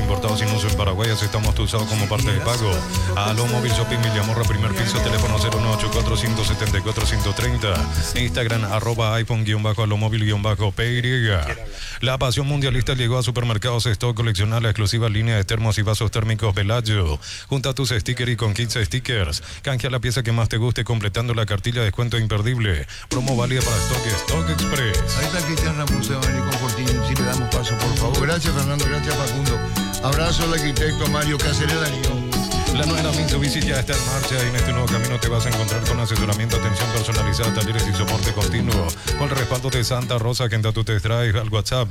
importados sin uso en Paraguay. Aceptamos tu usado como parte de pago. Aló Móvil Shopping Villamorra, primer piso, teléfono 0984-174-130. Instagram, @iPhone_alomóvil_PY. La pasión mundialista llegó a Supermercados Stock, colecciona la exclusiva línea de termos y vasos térmicos Bellagio. Junta tus stickers y con 15 stickers. Canjea la pieza que más te guste completando la cartilla de descuento imperdible. Promo válida para Stock Express. Ahí está Cristian Ramuse, va a venir con Fortín. Si le damos paso, por favor. Gracias, Fernando. Gracias, Facundo. Abrazo al arquitecto Mario Cáceres Darío. La nueva Mitsubishi ya está en marcha y en este nuevo camino te vas a encontrar con asesoramiento, atención personalizada, talleres y soporte continuo. Con el respaldo de Santa Rosa, agenda tu test drive al WhatsApp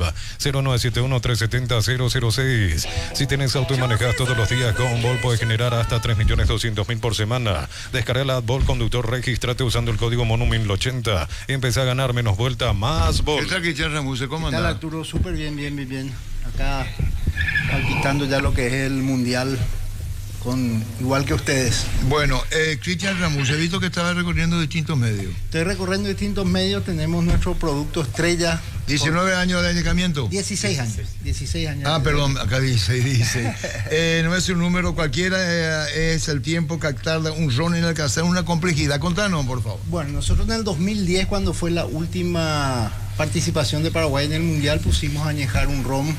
0971-370-006. Si tienes auto y manejas todos los días con Vol, puedes generar hasta 3.200.000 por semana. Descarga la Vol Conductor, registrate usando el código MONU1080 y empezá a ganar menos vuelta, más Vol. ¿Qué tal, Cristian Ramuse? ¿Cómo anda? Arturo, súper bien. Acá palpitando ya lo que es el Mundial. Igual que ustedes. Bueno, Cristian Ramuse, he visto que estaba recorriendo distintos medios. Estoy recorriendo distintos medios, tenemos nuestro producto estrella. 19 años de añejamiento. 16 años. 16 años. Ah, perdón, acá dice. No es un número cualquiera, es el tiempo captar un ron en el alcanzar una complejidad. Contanos, por favor. Bueno, nosotros en el 2010, cuando fue la última participación de Paraguay en el Mundial, pusimos a añejar un ron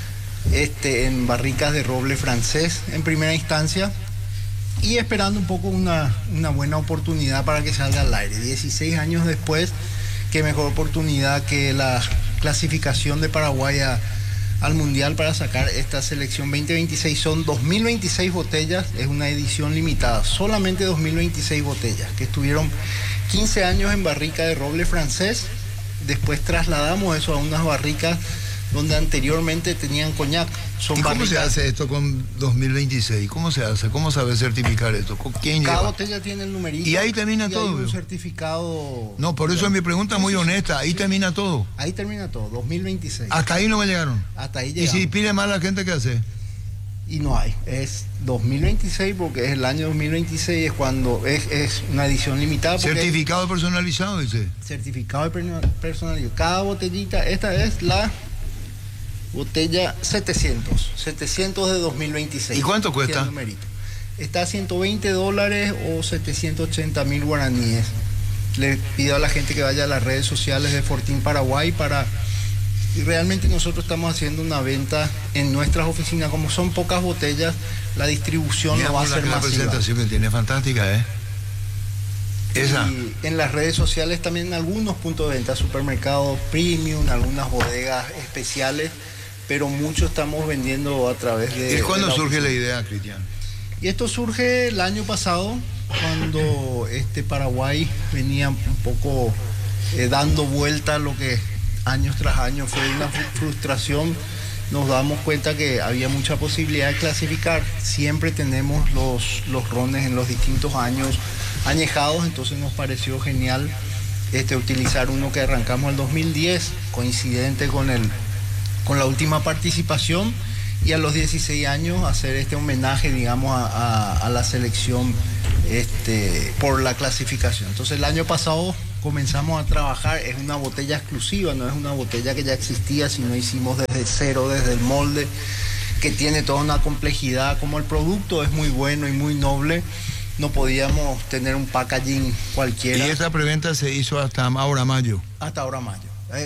en barricas de roble francés en primera instancia y esperando un poco una buena oportunidad para que salga al aire. 16 años después, qué mejor oportunidad que la clasificación de Paraguay al Mundial para sacar esta selección 2026. Son 2026 botellas, es una edición limitada, solamente 2026 botellas, que estuvieron 15 años en barrica de roble francés. Después trasladamos eso a unas barricas donde anteriormente tenían coñac. ¿Y cómo se hace esto con 2026? ¿Cómo se hace? ¿Cómo sabe certificar esto? ¿Quién Cada lleva? botella tiene el numerito. Y ahí termina todo. Hay un certificado. No, por eso es mi pregunta muy honesta. Ahí termina todo. Ahí termina todo, 2026. Hasta ahí no me llegaron. Hasta ahí llegamos. ¿Y si pide más la gente, qué hace? Y no hay. Es 2026 porque es el año 2026, es cuando es una edición limitada. Certificado personalizado, dice. Certificado personalizado. Cada botellita, esta es la botella 700 de 2026. ¿Y cuánto cuesta? Está a $120 o 780.000 guaraníes. Le pido a la gente que vaya a las redes sociales de Fortín Paraguay y realmente nosotros estamos haciendo una venta en nuestras oficinas. Como son pocas botellas, la distribución no va a ser masiva. La presentación que tiene fantástica, Esa. Y en las redes sociales también algunos puntos de venta, supermercados premium, algunas bodegas especiales, pero mucho estamos vendiendo a través de... ¿Y cuándo surge la idea, Cristian? Y esto surge el año pasado, cuando Paraguay venía un poco dando vuelta a lo que años tras años fue una frustración. Nos damos cuenta que había mucha posibilidad de clasificar. Siempre tenemos los rones en los distintos años añejados, entonces nos pareció genial utilizar uno que arrancamos en 2010, coincidente con la última participación, y a los 16 años hacer este homenaje, digamos, a la selección por la clasificación. Entonces el año pasado comenzamos a trabajar, es una botella exclusiva, no es una botella que ya existía, sino hicimos desde cero, desde el molde, que tiene toda una complejidad. Como el producto es muy bueno y muy noble, no podíamos tener un packaging cualquiera. ¿Y esta preventa se hizo hasta ahora mayo? Hasta ahora mayo.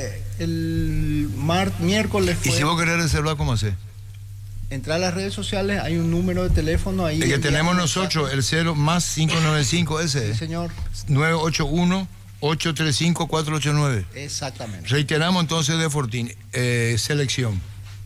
El miércoles fue... ¿Y si vos querés reservar, cómo hacer? Entrar a las redes sociales, hay un número de teléfono ahí. El que tenemos nosotros, el 0 más 595, ese. Sí, señor. 981-835-489. Exactamente. Reiteramos entonces de Fortín, selección.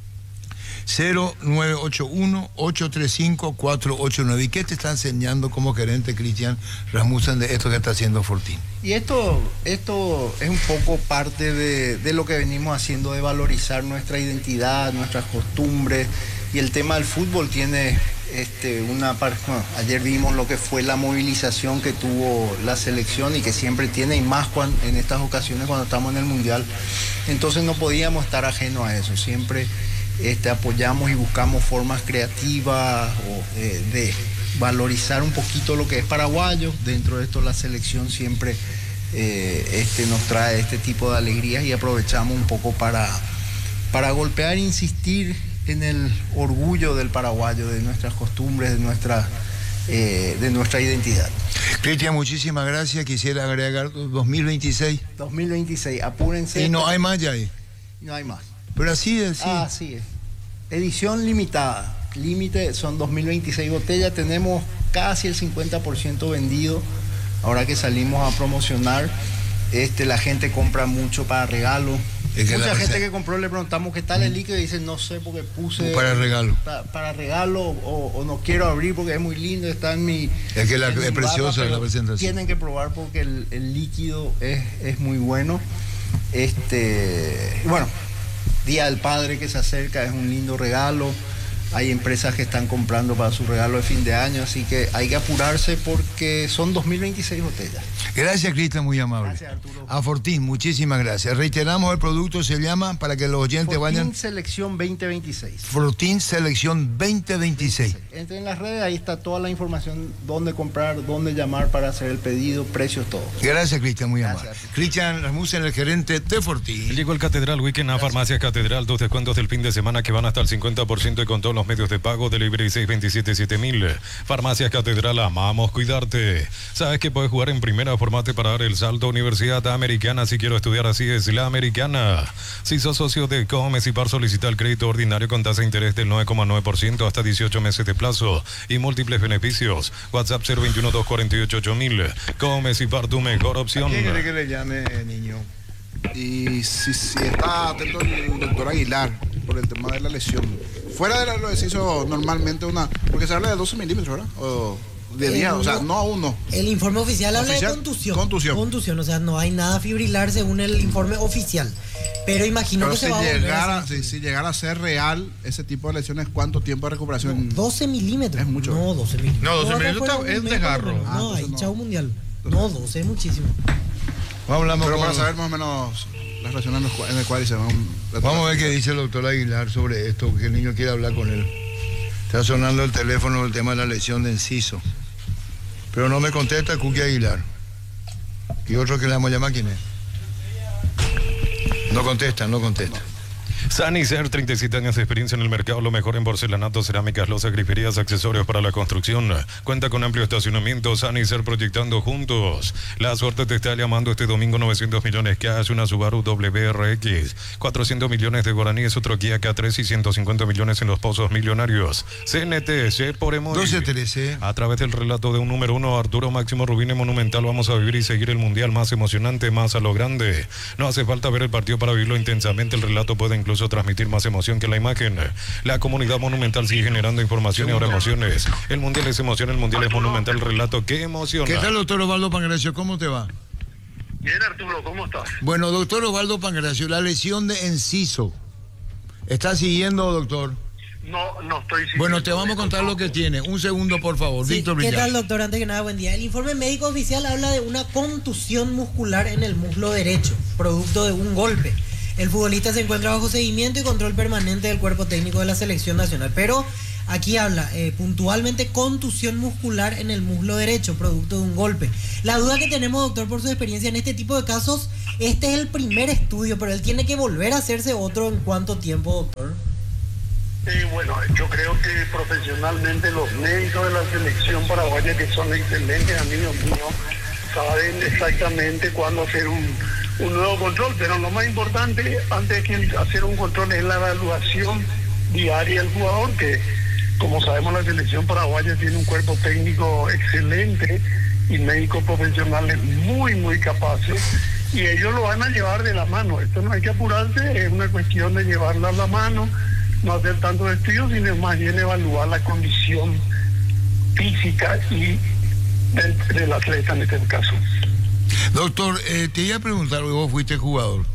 0981-835-489. ¿Y qué te está enseñando como gerente, Cristian Rasmussen, de esto que está haciendo Fortín? Y esto es un poco parte de lo que venimos haciendo, de valorizar nuestra identidad, nuestras costumbres, y el tema del fútbol tiene ayer vimos lo que fue la movilización que tuvo la selección y que siempre tiene, y más en estas ocasiones cuando estamos en el Mundial. Entonces no podíamos estar ajenos a eso. Siempre apoyamos y buscamos formas creativas de valorizar un poquito lo que es paraguayo. Dentro de esto la selección siempre nos trae este tipo de alegrías, y aprovechamos un poco para golpear, insistir en el orgullo del paraguayo, de nuestras costumbres, de nuestra identidad. Cristian, muchísimas gracias. Quisiera agregar 2026. 2026, apúrense. Y no hay más ya ahí. No hay más. Pero así es. Así es. Edición limitada. Límite son 2026 botellas. Tenemos casi el 50% vendido. Ahora que salimos a promocionar, la gente compra mucho para regalo. Mucha gente que compró le preguntamos qué tal el líquido y dice no sé porque puse para regalo. Para regalo o no quiero abrir porque es muy lindo, está en mi... Es que es preciosa la presentación. Tienen que probar porque el líquido es muy bueno. Bueno, Día del Padre que se acerca, es un lindo regalo. Hay empresas que están comprando para su regalo de fin de año, así que hay que apurarse porque son 2026 botellas. Gracias, Cristian, muy amable. Gracias, Arturo. A Fortín, muchísimas gracias. Reiteramos, el producto se llama, para que los oyentes vayan... Fortín Selección 2026. Fortín Selección 2026. Entren en las redes, ahí está toda la información, dónde comprar, dónde llamar para hacer el pedido, precios, todo. Gracias, Cristian, muy amable. Cristian Rasmussen, el gerente de Fortín. Llegó el Catedral Weekend a Farmacias Catedral, 2 descuentos del fin de semana que van hasta el 50% y con todos los medios de pago, delivery 627-7000. Farmacias Catedral, amamos cuidarte. ¿Sabes que puedes jugar en primera? Formate para dar el salto. Universidad Americana, si quiero estudiar así es la Americana. Si sos socio de Comesipar, solicita el crédito ordinario con tasa de interés del 9,9% hasta 18 meses de plazo y múltiples beneficios. WhatsApp 021-248-8000. Comesipar, tu mejor opción. ¿A quién quiere que le llame, niño? Y si está atento el doctor Aguilar por el tema de la lesión. Fuera de lo que se hizo normalmente porque se habla de 12 milímetros, ¿verdad? O de 10, o sea, no a uno. El informe oficial habla de contusión, o sea, no hay nada fibrilar según el informe oficial. Pero imagino que se va a volver si llegara a ser real ese tipo de lesiones, ¿cuánto tiempo de recuperación? 12 milímetros. Es mucho. No, 12 milímetros. No, 12 milímetros es desgarro. No, hay chau mundial. No, 12 es muchísimo. Pero para saber más o menos las relaciones en el cual vamos a ver qué dice el doctor Aguilar sobre esto, que el niño quiere hablar con él. Está sonando el teléfono del tema de la lesión de Enciso. Pero no me contesta Cookie Aguilar. ¿Y otro que le vamos a llamar quién es? No contesta. Sanicer, 37 años de experiencia en el mercado, lo mejor en porcelanato, cerámicas, losas, griferías, accesorios para la construcción. Cuenta con amplio estacionamiento. Sanicer, proyectando juntos. La suerte te está llamando este domingo. 900 millones cash, una Subaru WRX, 400 millones de guaraníes, otro Kia K3 y 150 millones en los pozos millonarios. CNT, por emoji. 12-13. A través del relato de un número uno, Arturo Máximo Rubini Monumental, vamos a vivir y seguir el mundial más emocionante, más a lo grande. No hace falta ver el partido para vivirlo intensamente. El relato puede incluso transmitir más emoción que la imagen. La comunidad Monumental sigue generando información y ahora emociones. El mundial es emoción, el mundial es Monumental, relato que emociona. ¿Qué tal, doctor Osvaldo Pangracio? ¿Cómo te va? Bien, Arturo, ¿cómo estás? Bueno, doctor Osvaldo Pangracio, la lesión de Enciso. ¿Está siguiendo, doctor? No estoy siguiendo. Bueno, te vamos a contar lo que tiene. Un segundo, por favor. Sí, Víctor ¿qué Villar. tal, doctor? Antes que nada, buen día. El informe médico oficial habla de una contusión muscular en el muslo derecho, producto de un golpe. El futbolista se encuentra bajo seguimiento y control permanente del cuerpo técnico de la selección nacional. Pero aquí habla puntualmente contusión muscular en el muslo derecho, producto de un golpe. La duda que tenemos, doctor, por su experiencia en este tipo de casos, este es el primer estudio, pero él tiene que volver a hacerse otro. ¿En cuánto tiempo, doctor? Bueno, yo creo que profesionalmente los médicos de la selección paraguaya, que son excelentes amigos míos, saben exactamente cuándo hacer un nuevo control, pero lo más importante antes de hacer un control es la evaluación diaria del jugador, que como sabemos la selección paraguaya tiene un cuerpo técnico excelente y médicos profesionales muy capaces, y ellos lo van a llevar de la mano. Esto no hay que apurarse, es una cuestión de llevarla a la mano, no hacer tantos estudios, sino más bien evaluar la condición física y del atleta en este caso. Doctor, te iba a preguntar, vos fuiste jugador.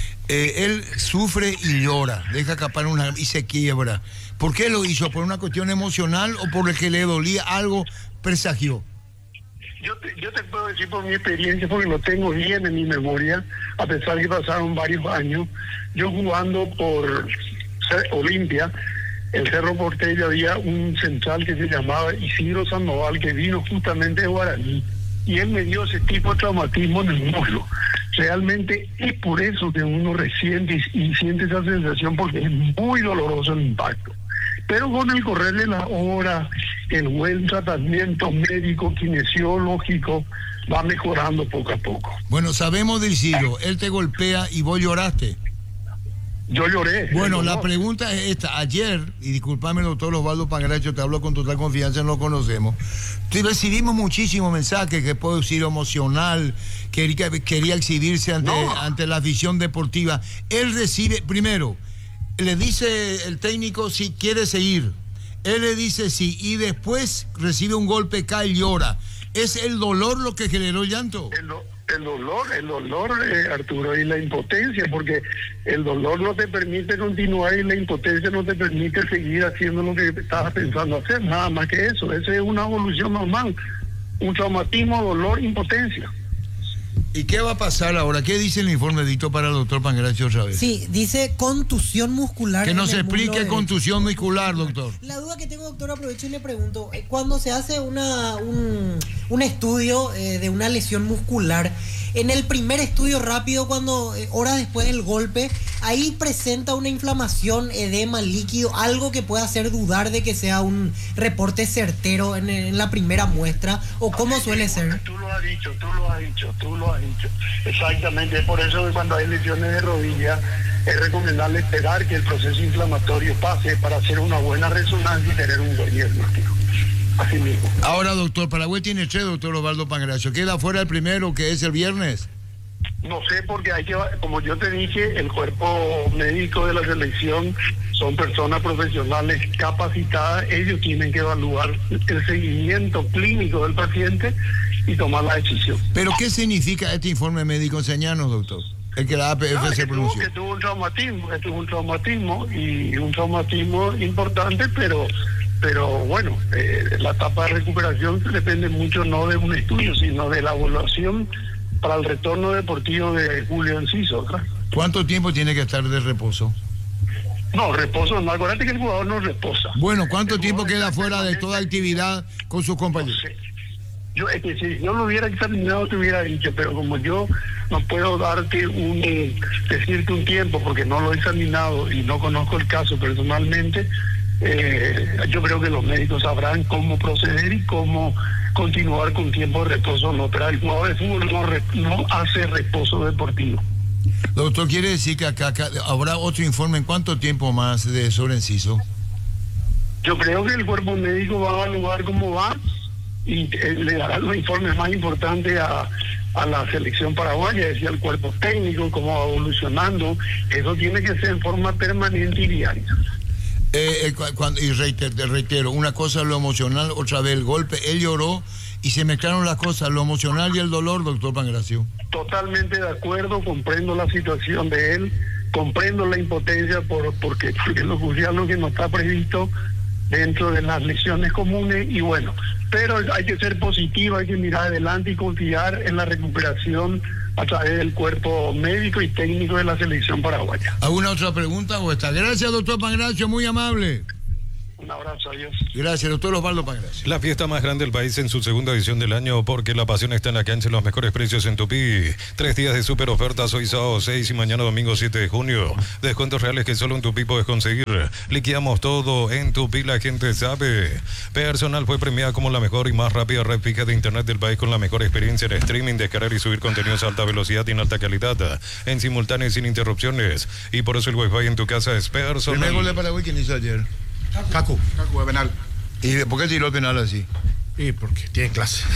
Él sufre y llora, deja escapar y se quiebra. ¿Por qué lo hizo? ¿Por una cuestión emocional o por el que le dolía algo, presagió? Yo te puedo decir por mi experiencia, porque lo tengo bien en mi memoria, a pesar de que pasaron varios años. Yo jugando por Olimpia, el Cerro Porteño, había un central que se llamaba Isidro Sandoval, que vino justamente de Guaraní, y él me dio ese tipo de traumatismo en el muslo. Realmente es por eso que uno resiente y siente esa sensación, porque es muy doloroso el impacto. Pero con el correr de la hora, el buen tratamiento médico, kinesiológico, va mejorando poco a poco. Bueno, sabemos de Isidro, él te golpea y vos lloraste. Yo lloré. Bueno, la pregunta es esta. Ayer, y disculpame, doctor Osvaldo Pangracio, te hablo con total confianza, no lo conocemos. Recibimos muchísimos mensajes, que puedo decir emocional, quería exhibirse ante la visión deportiva. Él recibe, primero, le dice el técnico si quiere seguir. Él le dice sí, y después recibe un golpe, cae y llora. ¿Es el dolor lo que generó el llanto? El dolor, Arturo, y la impotencia, porque el dolor no te permite continuar y la impotencia no te permite seguir haciendo lo que estabas pensando hacer, nada más que eso. Esa es una evolución normal, un traumatismo, dolor, impotencia. ¿Y qué va a pasar ahora? ¿Qué dice el informe dictado para el doctor Pangracio otra vez? Sí, dice contusión muscular. Que nos explique contusión muscular, doctor. La duda que tengo, doctor, aprovecho y le pregunto, cuando se hace un estudio de una lesión muscular, en el primer estudio rápido, cuando horas después del golpe, ahí presenta una inflamación, edema, líquido, algo que pueda hacer dudar de que sea un reporte certero en la primera muestra, o cómo suele ser. Tú lo has dicho. Exactamente, es por eso que cuando hay lesiones de rodilla es recomendable esperar que el proceso inflamatorio pase para hacer una buena resonancia y tener un buen diagnóstico. Así mismo. Ahora, doctor, Paraguay tiene 3, doctor Osvaldo Pangracio. ¿Queda fuera el primero, que es el viernes? No sé, porque como yo te dije, el cuerpo médico de la selección son personas profesionales capacitadas. Ellos tienen que evaluar el seguimiento clínico del paciente y tomar la decisión. ¿Pero qué significa este informe médico? Enseñanos, doctor. El que la APF se pronunció. Que tuvo un traumatismo importante, pero bueno, la etapa de recuperación depende mucho no de un estudio, sino de la evaluación para el retorno deportivo de Julio Enciso, ¿verdad? ¿Cuánto tiempo tiene que estar de reposo? No, reposo no, acuérdate que el jugador no reposa. Bueno, ¿cuánto tiempo queda fuera de toda actividad con sus compañeros? No sé. Es que si yo lo hubiera examinado te hubiera dicho, pero como yo no puedo decirte un tiempo porque no lo he examinado y no conozco el caso personalmente, yo creo que los médicos sabrán cómo proceder y cómo continuar con tiempo de reposo. No, pero el jugador de fútbol no hace reposo deportivo. Doctor, ¿quiere decir que acá habrá otro informe en cuánto tiempo más sobre Enciso? Yo creo que el cuerpo médico va a evaluar cómo va y le dará los informes más importantes a la selección paraguaya, es decir, al cuerpo técnico, cómo va evolucionando. Eso tiene que ser en forma permanente y diaria. Y reitero, una cosa es lo emocional, otra vez el golpe. Él lloró y se mezclaron las cosas, lo emocional y el dolor, doctor Pangracio. Totalmente de acuerdo, comprendo la situación de él, comprendo la impotencia porque lo crucial lo que no está previsto dentro de las lesiones comunes, y bueno, pero hay que ser positivo, hay que mirar adelante y confiar en la recuperación a través del cuerpo médico y técnico de la selección paraguaya. ¿Alguna otra pregunta o esta? Gracias, doctor Pangracio, muy amable. Un abrazo, adiós. Gracias, doctor Osvaldo Pangracio. La fiesta más grande del país en su segunda edición del año, porque la pasión está en la cancha, en los mejores precios en Tupí. 3 días de super ofertas, hoy sábado 6 y mañana domingo 7 de junio. Descuentos reales que solo en Tupí puedes conseguir. Liquidamos todo en Tupí, la gente sabe. Personal fue premiada como la mejor y más rápida red fija de internet del país, con la mejor experiencia en streaming, descargar y subir contenidos a alta velocidad y en alta calidad, en simultáneo y sin interrupciones. Y por eso el wifi en tu casa es Personal. ¿Primer gol de Paraguay quién hizo ayer? Cacu de penal. ¿Y por qué tiró el penal así? Y porque tiene clase.